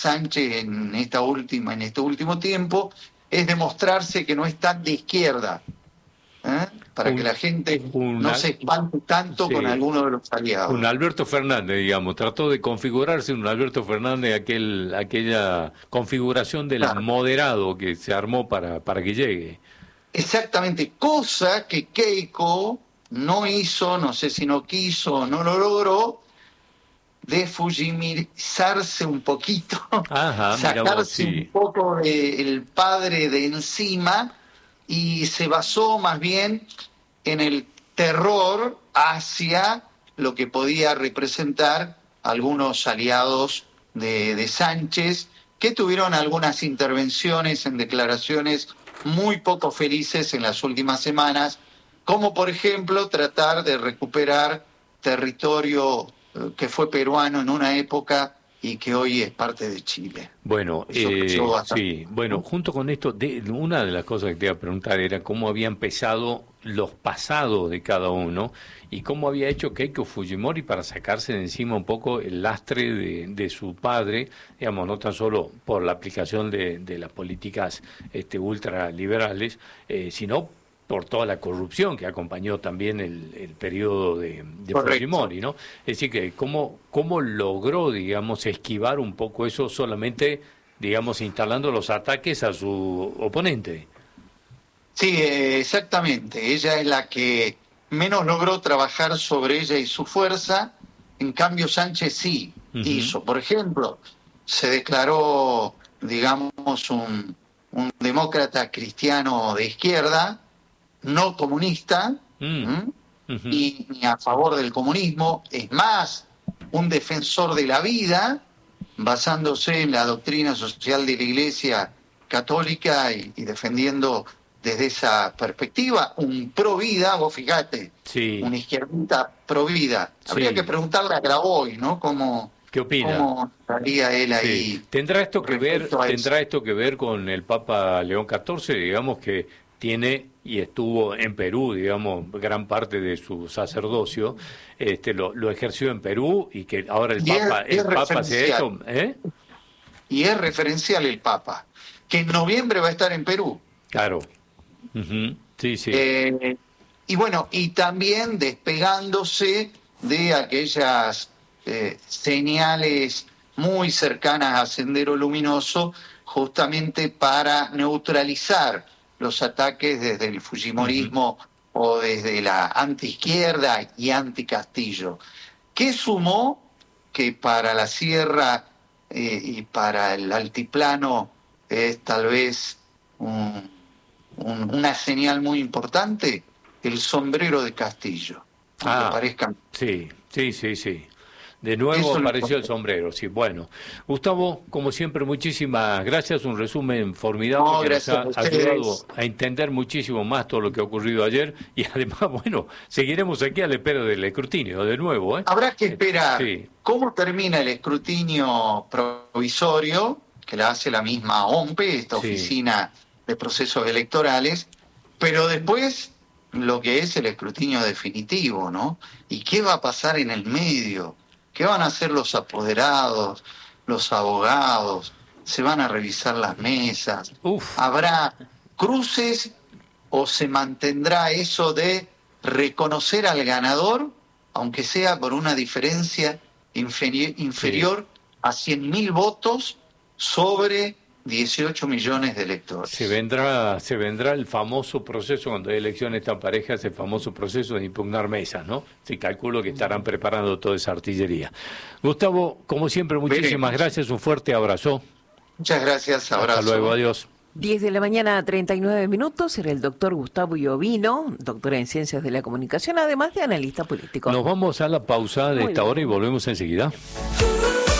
Sánchez en este último tiempo es demostrarse que no es tan de izquierda, para que la gente no se espante tanto con alguno de los aliados. Un Alberto Fernández, digamos, trató de configurarse un Alberto Fernández, aquella configuración del moderado que se armó para que llegue. Exactamente, cosa que Keiko no hizo, no sé si no quiso o no lo logró, de fujimirizarse un poquito, sacarse un poco el padre de encima, y se basó más bien en el terror hacia lo que podía representar algunos aliados de Sánchez, que tuvieron algunas intervenciones en declaraciones muy poco felices en las últimas semanas, como por ejemplo tratar de recuperar territorio que fue peruano en una época y que hoy es parte de Chile. Bueno, junto con esto, una de las cosas que te iba a preguntar era cómo habían pesado los pasados de cada uno y cómo había hecho Keiko Fujimori para sacarse de encima un poco el lastre de su padre, digamos, no tan solo por la aplicación de las políticas ultraliberales, sino por toda la corrupción que acompañó también el periodo de Fujimori, ¿no? Es decir, que cómo logró, digamos, esquivar un poco eso solamente, digamos, instalando los ataques a su oponente. Sí, exactamente. Ella es la que menos logró trabajar sobre ella y su fuerza. En cambio, Sánchez sí hizo. Por ejemplo, se declaró, digamos, un demócrata cristiano de izquierda, no comunista, ni a favor del comunismo. Es más, un defensor de la vida, basándose en la doctrina social de la Iglesia Católica y defendiendo desde esa perspectiva un pro vida. Vos fijate, una izquierdita pro vida. Habría que preguntarle a Grabois, ¿no? ¿Qué opina? ¿Cómo estaría él ahí? ¿Tendrá esto que ver con el Papa León XIV, digamos, que tiene y estuvo en Perú, digamos, gran parte de su sacerdocio, lo ejerció en Perú, y que ahora el Papa se ha hecho, y es referencial el Papa, que en noviembre va a estar en Perú. Claro. Sí. Y bueno, y también despegándose de aquellas señales muy cercanas a Sendero Luminoso, justamente para neutralizar los ataques desde el fujimorismo o desde la antiizquierda y anticastillo, que sumó que para la sierra y para el altiplano es tal vez una señal muy importante, el sombrero de Castillo. Sí. De nuevo apareció el sombrero, sí. Bueno, Gustavo, como siempre, muchísimas gracias. Un resumen formidable que nos ha ayudado a entender muchísimo más todo lo que ha ocurrido ayer. Y además, bueno, seguiremos aquí a la espera del escrutinio, de nuevo. Habrá que esperar cómo termina el escrutinio provisorio, que la hace la misma OMPE, esta Oficina de Procesos Electorales, pero después lo que es el escrutinio definitivo, ¿no? ¿Y qué va a pasar en el medio? ¿Qué van a hacer los apoderados, los abogados? ¿Se van a revisar las mesas? ¿Habrá cruces o se mantendrá eso de reconocer al ganador, aunque sea por una diferencia inferior a 100.000 votos sobre 18 millones de electores? Se vendrá el famoso proceso, cuando hay elecciones tan parejas, el famoso proceso de impugnar mesas, ¿no? Sí, calculo que estarán preparando toda esa artillería. Gustavo, como siempre, muchísimas gracias, un fuerte abrazo. Muchas gracias, abrazo. Hasta luego, adiós. 10 de la mañana, 39 minutos, era el doctor Gustavo Iovino, doctora en Ciencias de la Comunicación, además de analista político. Nos vamos a la pausa de esta hora y volvemos enseguida.